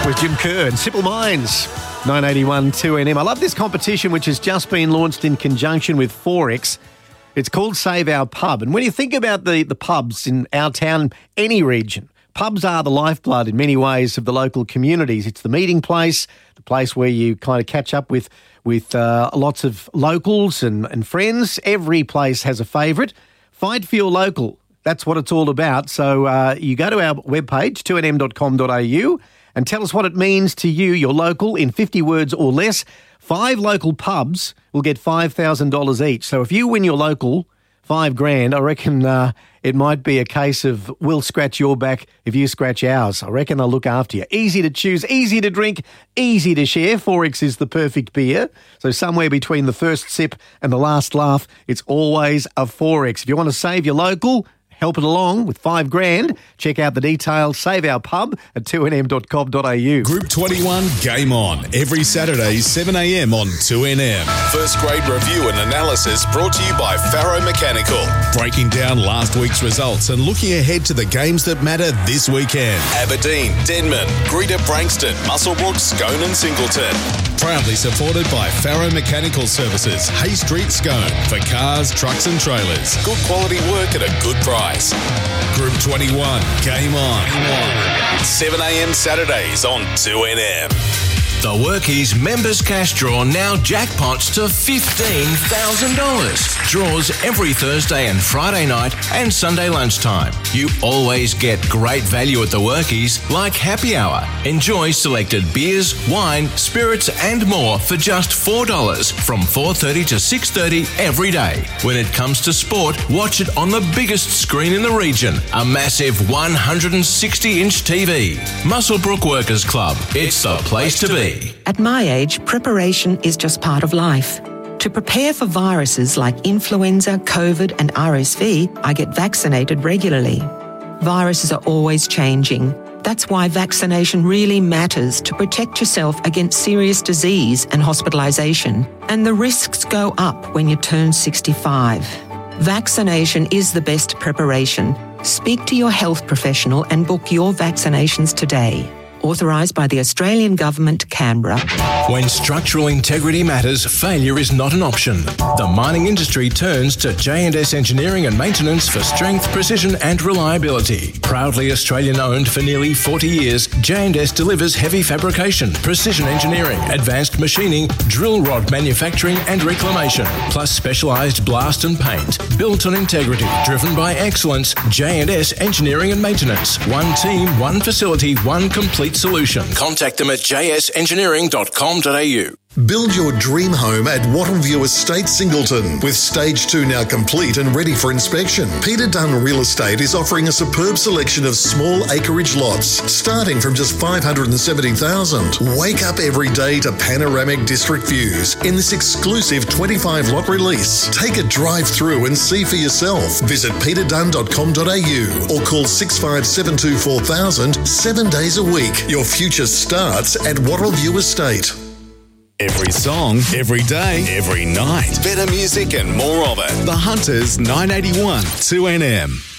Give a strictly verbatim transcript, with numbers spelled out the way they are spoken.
With Jim Kerr and Simple Minds, nine eighty-one two N M. I love this competition which has just been launched in conjunction with Forex. It's called Save Our Pub. And when you think about the, the pubs in our town, any region, pubs are the lifeblood in many ways of the local communities. It's the meeting place, the place where you kind of catch up with, with uh, lots of locals and, and friends. Every place has a favourite. Fight for your local. That's what it's all about. So uh, you go to our webpage, two n m dot com dot a u, and tell us what it means to you, your local, in fifty words or less. Five local pubs will get five thousand dollars each. So if you win your local five grand, I reckon uh, it might be a case of we'll scratch your back if you scratch ours. I reckon they'll look after you. Easy to choose, easy to drink, easy to share. Forex is the perfect beer. So somewhere between the first sip and the last laugh, it's always a Forex. If you want to save your local, help it along with five grand. Check out the details. Save Our Pub at two n m dot com dot a u. Group twenty-one Game On. Every Saturday, seven a m on two N M. First grade review and analysis brought to you by Faro Mechanical. Breaking down last week's results and looking ahead to the games that matter this weekend. Aberdeen, Denman, Greater Brankston, Muswellbrook, Scone and Singleton. Proudly supported by Faro Mechanical Services, Hay Street, Scone. For cars, trucks and trailers. Good quality work at a good price. Group twenty-one, Game On. seven a m Saturdays on two N M. The Workies Members Cash Draw now jackpots to fifteen thousand dollars. Draws every Thursday and Friday night and Sunday lunchtime. You always get great value at the Workies, like happy hour. Enjoy selected beers, wine, spirits and more for just four dollars from four thirty to six thirty every day. When it comes to sport, watch it on the biggest screen in the region, a massive one hundred sixty inch T V. Muswellbrook Workers Club. It's the place to be. At my age, preparation is just part of life. To prepare for viruses like influenza, COVID and R S V, I get vaccinated regularly. Viruses are always changing. That's why vaccination really matters to protect yourself against serious disease and hospitalisation. And the risks go up when you turn sixty-five. Vaccination is the best preparation. Speak to your health professional and book your vaccinations today. Authorised by the Australian Government, Canberra. When structural integrity matters, failure is not an option. The mining industry turns to J and S Engineering and Maintenance for strength, precision and reliability. Proudly Australian-owned for nearly forty years, J and S delivers heavy fabrication, precision engineering, advanced machining, drill rod manufacturing and reclamation, plus specialised blast and paint. Built on integrity, driven by excellence, J and S Engineering and Maintenance. One team, one facility, one complete solution. Contact them at j s engineering dot com dot a u. Build your dream home at Wattleview Estate, Singleton. With stage two now complete and ready for inspection, Peter Dunn Real Estate is offering a superb selection of small acreage lots, starting from just five hundred seventy thousand dollars. Wake up every day to panoramic district views in this exclusive twenty-five lot release. Take a drive through and see for yourself. Visit peter dunn dot com dot a u or call six five seven two four thousand seven days a week. Your future starts at Wattleview Estate. Every song, every day, every night. Better music and more of it. The Hunters, nine eighty-one two N M.